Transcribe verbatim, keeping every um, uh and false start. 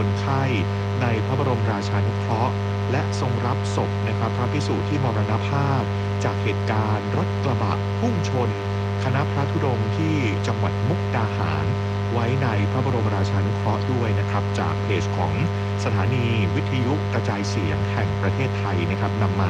คนไข้ในพระบรมราชานุเคราะห์และทรงรับศพนะครับพระภิกษุที่มรณภาพจากเหตุการณ์รถกระบะพุ่งชนคณะพระธุดงค์ที่จังหวัดมุกดาหารไว้ในพระบรมราชานุเคราะห์ด้วยนะครับจากเพจของสถานีวิทยุกระจายเสียงแห่งประเทศไทยนะครับนำมา